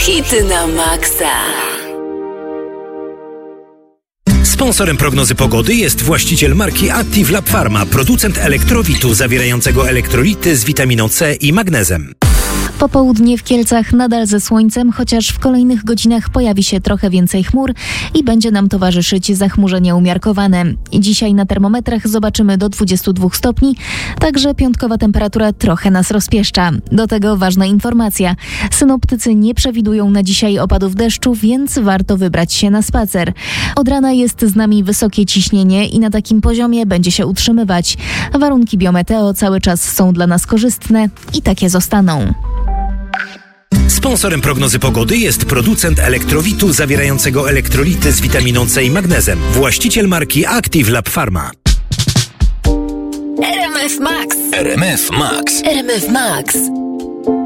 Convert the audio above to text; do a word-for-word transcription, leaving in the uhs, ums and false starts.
Hity na maksa. Sponsorem prognozy pogody jest właściciel marki Active Lab Pharma, producent elektrowitu zawierającego elektrolity z witaminą C i magnezem. Popołudnie w Kielcach nadal ze słońcem, chociaż w kolejnych godzinach pojawi się trochę więcej chmur i będzie nam towarzyszyć zachmurzenie umiarkowane. Dzisiaj na termometrach zobaczymy do dwudziestu dwóch stopni, także piątkowa temperatura trochę nas rozpieszcza. Do tego ważna informacja. Synoptycy nie przewidują na dzisiaj opadów deszczu, więc warto wybrać się na spacer. Od rana jest z nami wysokie ciśnienie i na takim poziomie będzie się utrzymywać. Warunki biometeo cały czas są dla nas korzystne i takie zostaną. Sponsorem prognozy pogody jest producent elektrowitu zawierającego elektrolity z witaminą C i magnezem. Właściciel marki Active Lab Pharma. R M F Max. R M F Max. R M F Max.